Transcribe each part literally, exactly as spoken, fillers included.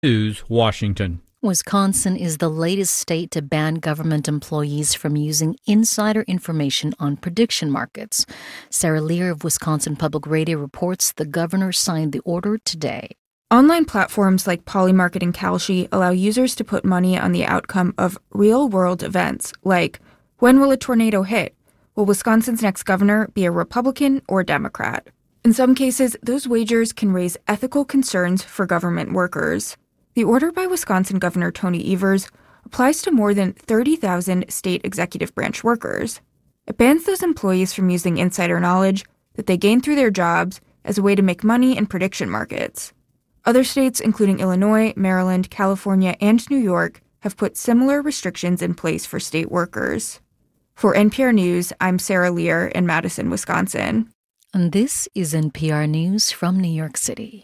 News, Washington. Wisconsin is the latest state to ban government employees from using insider information on prediction markets. Sarah Lear of Wisconsin Public Radio reports the governor signed the order today. Online platforms like Polymarket and Kalshi allow users to put money on the outcome of real-world events, like, when will a tornado hit? Will Wisconsin's next governor be a Republican or Democrat? In some cases, those wagers can raise ethical concerns for government workers. The order by Wisconsin Governor Tony Evers applies to more than thirty thousand state executive branch workers. It bans those employees from using insider knowledge that they gain through their jobs as a way to make money in prediction markets. Other states, including Illinois, Maryland, California, and New York, have put similar restrictions in place for state workers. For N P R News, I'm Sarah Lear in Madison, Wisconsin. And this is N P R News from New York City.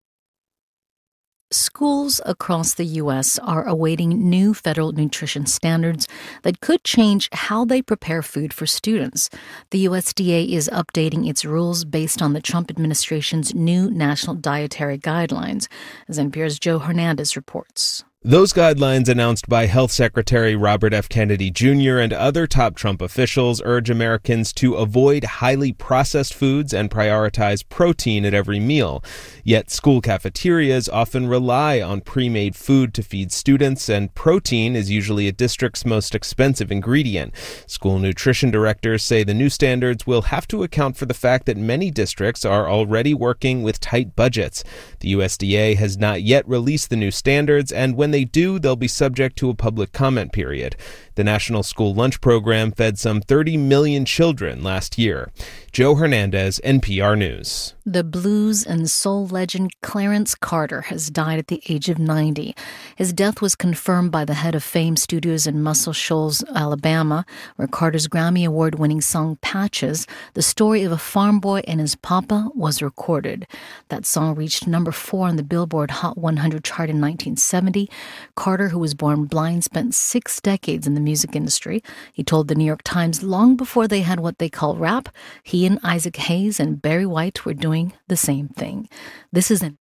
Schools across the U S are awaiting new federal nutrition standards that could change how they prepare food for students. The U S D A is updating its rules based on the Trump administration's new national dietary guidelines, as N P R's Joe Hernandez reports. Those guidelines, announced by Health Secretary Robert F. Kennedy Junior and other top Trump officials, urge Americans to avoid highly processed foods and prioritize protein at every meal. Yet school cafeterias often rely on pre-made food to feed students, and protein is usually a district's most expensive ingredient. School nutrition directors say the new standards will have to account for the fact that many districts are already working with tight budgets. The U S D A has not yet released the new standards, and when they do, they'll be subject to a public comment period. The National School Lunch Program fed some thirty million children last year. Joe Hernandez, N P R News. The blues and soul legend Clarence Carter has died at the age of ninety. His death was confirmed by the head of Fame Studios in Muscle Shoals, Alabama, where Carter's Grammy Award-winning song Patches, the story of a farm boy and his papa, was recorded. That song reached number four on the Billboard Hot one hundred chart in nineteen seventy. Carter, who was born blind, spent six decades in the music industry. He told the New York Times long before they had what they call rap, he and Isaac Hayes and Barry White were doing the same thing. This is an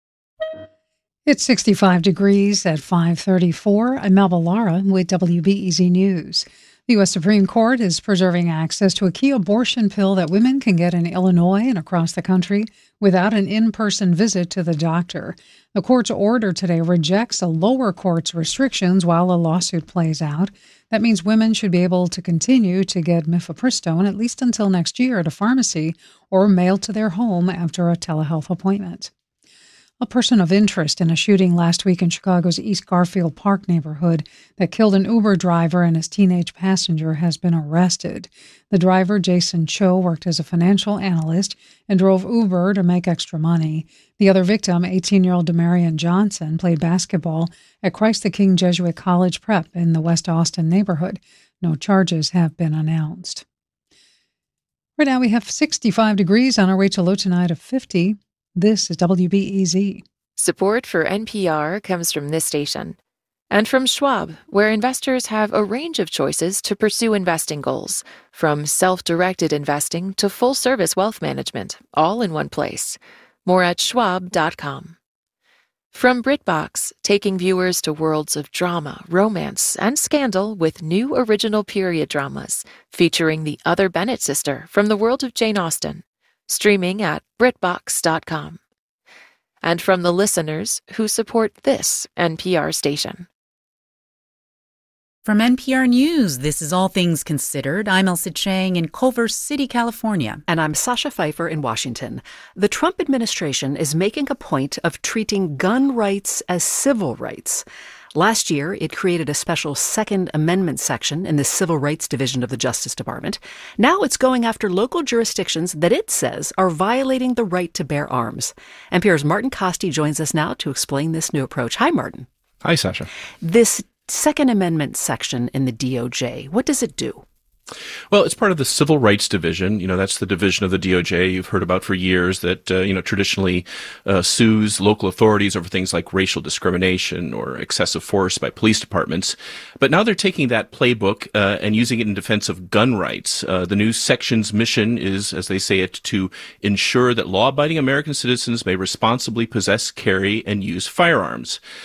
It's sixty-five degrees at five thirty-four. I'm Melba Lara with W B E Z News. The U S Supreme Court is preserving access to a key abortion pill that women can get in Illinois and across the country without an in-person visit to the doctor. The court's order today rejects a lower court's restrictions while a lawsuit plays out. That means women should be able to continue to get mifepristone at least until next year at a pharmacy or mailed to their home after a telehealth appointment. A person of interest in a shooting last week in Chicago's East Garfield Park neighborhood that killed an Uber driver and his teenage passenger has been arrested. The driver, Jason Cho, worked as a financial analyst and drove Uber to make extra money. The other victim, eighteen-year-old Demarion Johnson, played basketball at Christ the King Jesuit College Prep in the West Austin neighborhood. No charges have been announced. Right now we have sixty-five degrees on our way to low tonight of fifty. This is W B E Z. Support for N P R comes from this station and from Schwab, where investors have a range of choices to pursue investing goals, from self-directed investing to full-service wealth management, all in one place. More at schwab dot com. From BritBox, taking viewers to worlds of drama, romance, and scandal with new original period dramas featuring the other Bennett sister from the world of Jane Austen. Streaming at brit box dot com. And from the listeners who support this N P R station. From N P R News, this is All Things Considered. I'm Elsa Chang in Culver City, California. And I'm Sasha Pfeiffer in Washington. The Trump administration is making a point of treating gun rights as civil rights. Last year, it created a special Second Amendment section in the Civil Rights Division of the Justice Department. Now it's going after local jurisdictions that it says are violating the right to bear arms. N P R's Martin Costi joins us now to explain this new approach. Hi, Martin. Hi, Sasha. This Second Amendment section in the D O J, what does it do? Well, it's part of the Civil Rights Division. You know, that's the division of the D O J you've heard about for years that, uh, you know, traditionally uh, sues local authorities over things like racial discrimination or excessive force by police departments. But now they're taking that playbook uh, and using it in defense of gun rights. Uh, the new section's mission is, as they say it, to ensure that law-abiding American citizens may responsibly possess, carry, and use firearms.